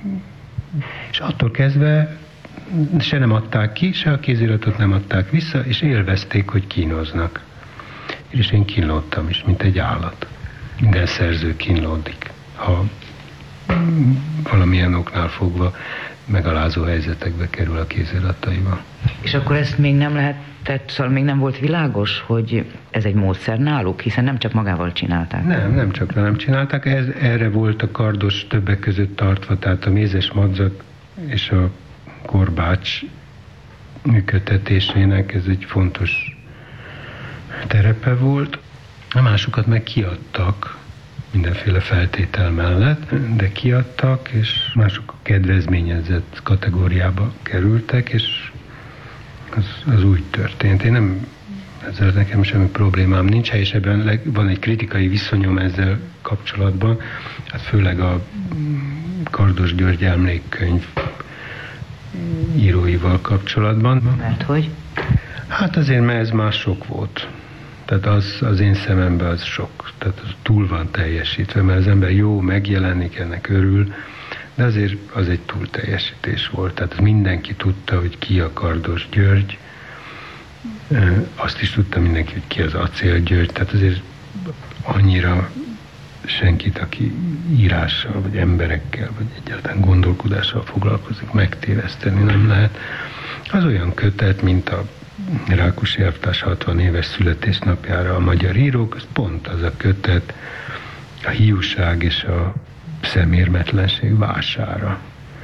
És attól kezdve se nem adták ki, se a kéziratot nem adták vissza, és élvezték, hogy kínoznak. És én kínlódtam is, mint egy állat. Minden szerző kínlódik, ha valamilyen oknál fogva megalázó helyzetekbe kerül a kézirataival. És akkor ezt még nem lehetett, szóval még nem volt világos, hogy ez egy módszer náluk, hiszen nem csak magával csinálták. Nem csak velem csinálták, erre volt a kardos többek között tartva, tehát a mézes madzag és a korbács működtetésének ez egy fontos terepe volt. A másokat meg kiadtak, mindenféle feltétel mellett, de kiadtak, és mások a kedvezményezett kategóriába kerültek, és az úgy történt. Én nem, ezzel nekem semmi problémám nincs, és ebben van egy kritikai viszonyom ezzel kapcsolatban, hát főleg a Kardos György emlékkönyv íróival kapcsolatban. Mert hogy? Hát azért, mert ez már sok volt. Tehát az én szememben az sok. Tehát az túl van teljesítve, mert az ember jó, megjelenik, ennek örül, de azért az egy túl teljesítés volt. Tehát mindenki tudta, hogy ki a Kardos György, azt is tudta mindenki, hogy ki az Acél György, tehát azért annyira senkit, aki írással, vagy emberekkel, vagy egyáltalán gondolkodással foglalkozik, megtéveszteni nem lehet. Az olyan kötet, mint a Rákosi elvtárs 60 éves születésnapjára a magyar írók, az pont az a kötet a hiúság és a szemérmetlenség vására,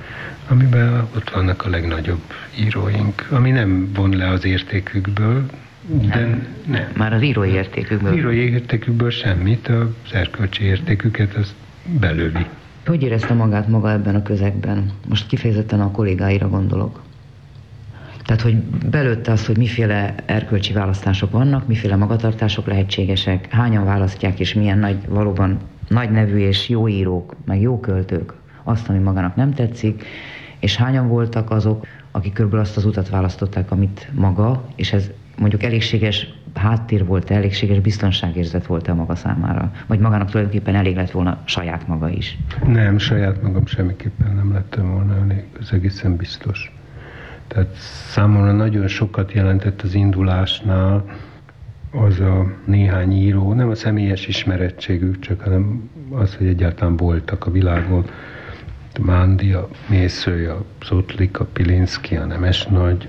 amiben ott vannak a legnagyobb íróink, ami nem von le az értékükből, de nem. Már az írói értékükből. Az írói értékükből semmit, az erkölcsi értéküket az belövi. Hogy érezte magát maga ebben a közegben? Most kifejezetten a kollégáira gondolok. Tehát, hogy belőtte azt, hogy miféle erkölcsi választások vannak, miféle magatartások lehetségesek, hányan választják, és milyen valóban nagy nevű és jó írók, meg jó költők azt, ami magának nem tetszik, és hányan voltak azok, akik körülbelül azt az utat választották, amit maga, és ez mondjuk elégséges háttér volt-e, elégséges biztonságérzet volt-e a maga számára? Vagy magának tulajdonképpen elég lett volna saját maga is? Nem, saját magam semmiképpen nem lettem volna elég, ez egészen biztos. Tehát számomra nagyon sokat jelentett az indulásnál az a néhány író, nem a személyes ismerettségük, csak hanem az, hogy egyáltalán voltak a világon. A Mándi, a Mészöly, a Zotlik, a Pilinszky, a Nemesnagy.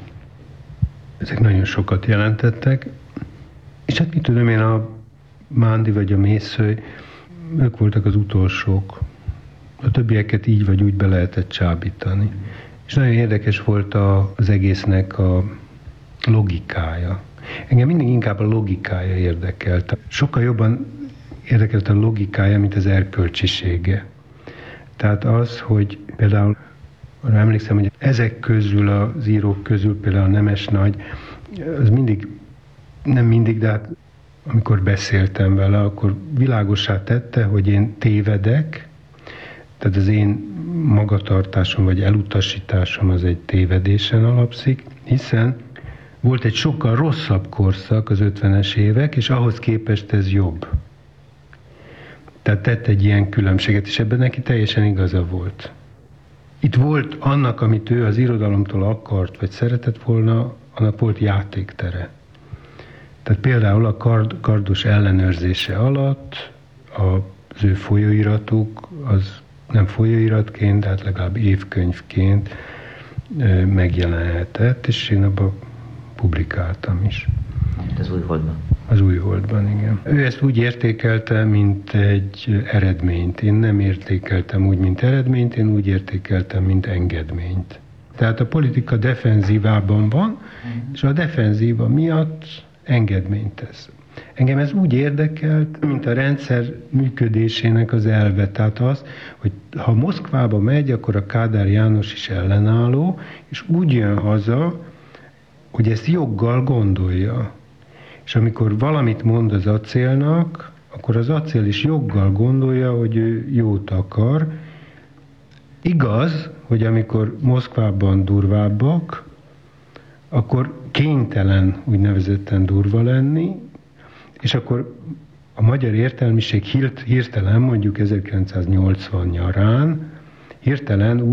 Ezek nagyon sokat jelentettek. És hát mit tudom én, a Mándi vagy a Mészöly, ők voltak az utolsók. A többieket így vagy úgy be lehetett csábítani. És nagyon érdekes volt az egésznek a logikája. Engem mindig inkább a logikája érdekelt. Sokkal jobban érdekelt a logikája, mint az erkölcsisége. Tehát az, hogy például arra emlékszem, hogy ezek közül, az írók közül például a Nemesnagy, az mindig, nem mindig, de hát amikor beszéltem vele, akkor világossá tette, hogy én tévedek, tehát az én magatartásom vagy elutasításom az egy tévedésen alapszik, hiszen volt egy sokkal rosszabb korszak, az 50-es évek, és ahhoz képest ez jobb. Tehát tett egy ilyen különbséget, és ebben neki teljesen igaza volt. Itt volt annak, amit ő az irodalomtól akart, vagy szeretett volna, annak volt játéktere. Tehát például a Kardos ellenőrzése alatt az ő folyóiratuk, az nem folyóiratként, de hát legalább évkönyvként megjelenhetett, és én abban publikáltam is. Az Újholdban. Az Újholdban, igen. Ő ezt úgy értékelte, mint egy eredményt. Én nem értékeltem úgy, mint eredményt, én úgy értékeltem, mint engedményt. Tehát a politika defenzívában van, és a defenzíva miatt engedményt tesz. Engem ez úgy érdekelt, mint a rendszer működésének az elve. Tehát az, hogy ha Moszkvába megy, akkor a Kádár János is ellenálló, és úgy jön haza, hogy ezt joggal gondolja. És amikor valamit mond az acélnak, akkor az acél is joggal gondolja, hogy ő jót akar. Igaz, hogy amikor Moszkvában durvábbak, akkor kénytelen úgynevezetten durva lenni, és akkor a magyar értelmiség hirtelen, mondjuk 1980 nyarán, hirtelen